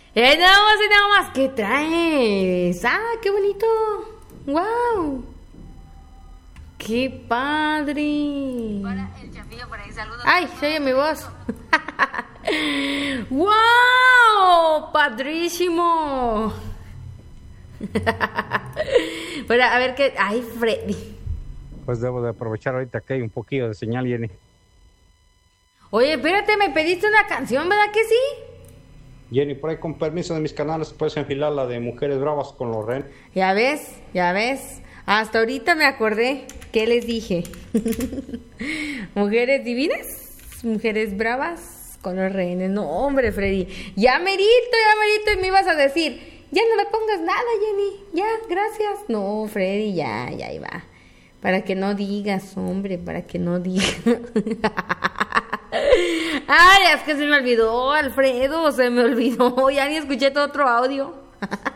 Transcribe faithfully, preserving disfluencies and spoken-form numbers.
Eh, nada más y nada más. ¿Qué traes? Ah, qué bonito. Wow. Qué padre. Para el chapillo, por ahí, saludos. Ay, se oye mi voz. ¡Wow! ¡Padrísimo! Bueno, a ver qué. ¡Ay, Freddy! Pues debo de aprovechar ahorita que hay un poquillo de señal, Jenny. Oye, espérate, me pediste una canción, ¿verdad que sí? Jenny, por ahí con permiso de mis canales puedes enfilar la de Mujeres Bravas con Lorraine. Ya ves, ya ves. Hasta ahorita me acordé. ¿Qué les dije? Mujeres divinas, mujeres bravas con los rehenes. No, hombre, Freddy. Ya merito, ya merito. Y me ibas a decir, ya no le pongas nada, Jenny. Ya, gracias. No, Freddy, ya, ya iba. Para que no digas, hombre, para que no digas. Ay, es que se me olvidó, Alfredo, se me olvidó. Ya ni escuché todo otro audio.